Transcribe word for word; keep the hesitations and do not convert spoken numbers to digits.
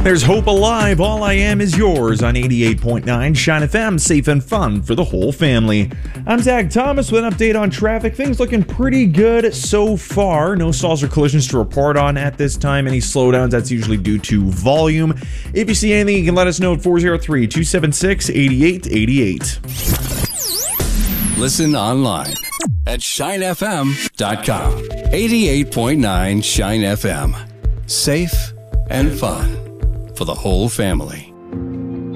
There's hope alive. All I Am is Yours on eighty-eight point nine Shine F M. Safe and fun for the whole family. I'm Zach Thomas with an update on traffic. Things looking pretty good so far. No stalls or collisions to report on at this time. Any slowdowns, that's usually due to volume. If you see anything, you can let us know at four oh three, two seven six, eight eight eight eight. Listen online at shine f m dot com. eighty-eight point nine Shine F M. Safe and fun for the whole family.